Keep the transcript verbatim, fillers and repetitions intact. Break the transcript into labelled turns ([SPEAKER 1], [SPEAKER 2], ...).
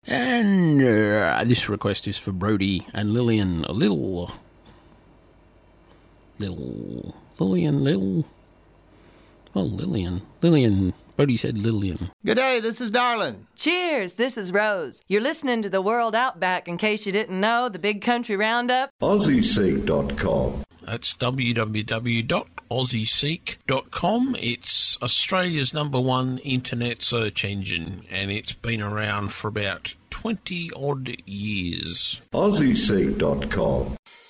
[SPEAKER 1] And uh, this request is for Brody and Lillian. A little... Little... Lillian, Lil... Oh, Lillian. Lillian. Brody said Lillian.
[SPEAKER 2] G'day, this is Darlin.
[SPEAKER 3] Cheers, this is Rose. You're listening to The World Outback, in case you didn't know, the Big Country Roundup.
[SPEAKER 4] Aussie Seek dot com.
[SPEAKER 1] That's w w w dot aussie seek dot com. It's Australia's number one internet search engine, and it's been around for about twenty odd years.
[SPEAKER 4] Aussie Seek dot com.